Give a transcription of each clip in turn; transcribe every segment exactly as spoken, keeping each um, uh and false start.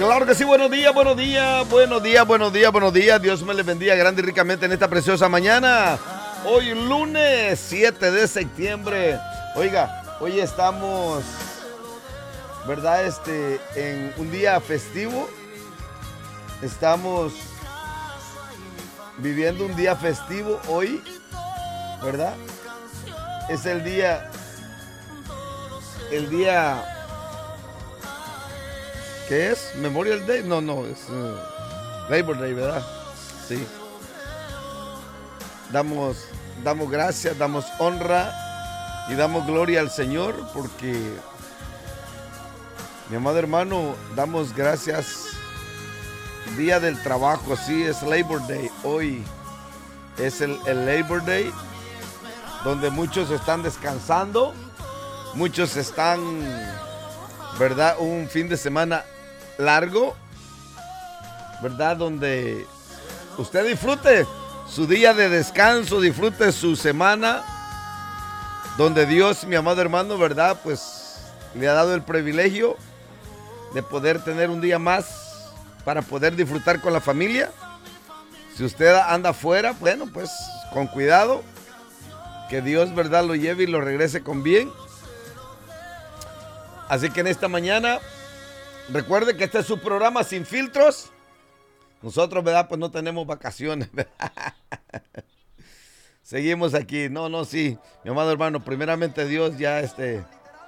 Claro que sí, buenos días, buenos días, buenos días, buenos días, buenos días. Dios me les bendiga grande y ricamente en esta preciosa mañana. Hoy lunes siete de septiembre. Oiga, hoy estamos, ¿verdad? Este, en un día festivo. Estamos viviendo un día festivo hoy, ¿verdad? Es el día, el día... ¿Qué es? ¿Memorial Day? No, no, es uh, Labor Day, ¿verdad? Sí. Damos, damos gracias, damos honra y damos gloria al Señor porque, mi amado hermano, damos gracias. Día del trabajo, sí, es Labor Day. Hoy es el, el Labor Day, donde muchos están descansando, muchos están, ¿verdad? Un fin de semana largo, ¿verdad? Donde usted disfrute su día de descanso, disfrute su semana, donde Dios, mi amado hermano, ¿verdad? Pues le ha dado el privilegio de poder tener un día más para poder disfrutar con la familia. Si usted anda afuera, bueno, pues con cuidado, que Dios, ¿verdad?, lo lleve y lo regrese con bien. Así que en esta mañana, recuerde que este es su programa Sin Filtros. Nosotros, ¿verdad?, pues no tenemos vacaciones, ¿verdad? Seguimos aquí. No, no, sí. Mi amado hermano, primeramente Dios, ya este,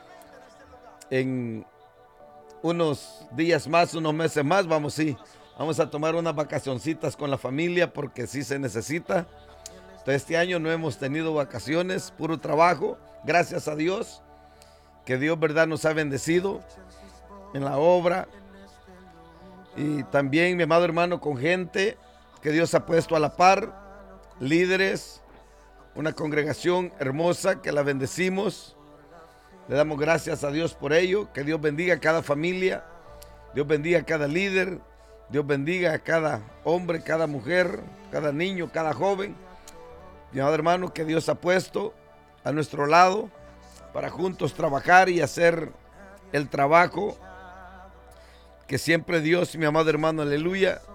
en unos días más, unos meses más, vamos, sí. Vamos a tomar unas vacacioncitas con la familia porque sí se necesita. Entonces, este año no hemos tenido vacaciones, puro trabajo. Gracias a Dios, que Dios, ¿verdad?, nos ha bendecido en la obra. Y también, mi amado hermano, con gente que Dios ha puesto a la par, líderes, una congregación hermosa que la bendecimos. Le damos gracias a Dios por ello. Que Dios bendiga a cada familia, Dios bendiga a cada líder, Dios bendiga a cada hombre, cada mujer, cada niño, cada joven. Mi amado hermano, que Dios ha puesto a nuestro lado para juntos trabajar y hacer el trabajo que siempre Dios, mi amado hermano, aleluya,